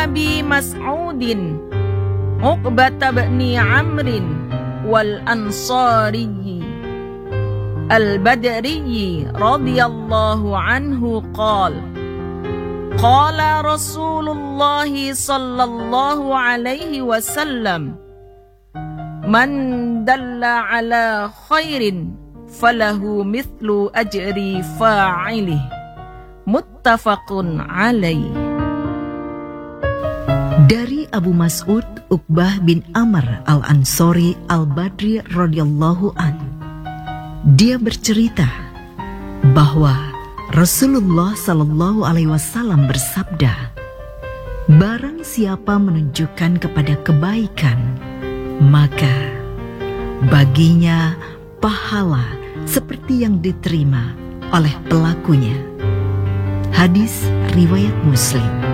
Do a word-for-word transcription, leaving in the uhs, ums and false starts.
Abi Mas'udin Uqbata bin Amrin wal Ansari al-Badri radhiyallahu anhu qala qala Rasulullah sallallahu alaihi wasallam man dalla ala khairin falahu mithlu ajri fa'ilih muttafaqun alaih. Dari Abu Mas'ud Uqbah bin Amr al-Ansari al-Badri radhiyallahu an, dia bercerita bahwa Rasulullah sallallahu alaihi wasallam bersabda, barang siapa menunjukkan kepada kebaikan, maka baginya pahala seperti yang diterima oleh pelakunya. Hadis riwayat Muslim.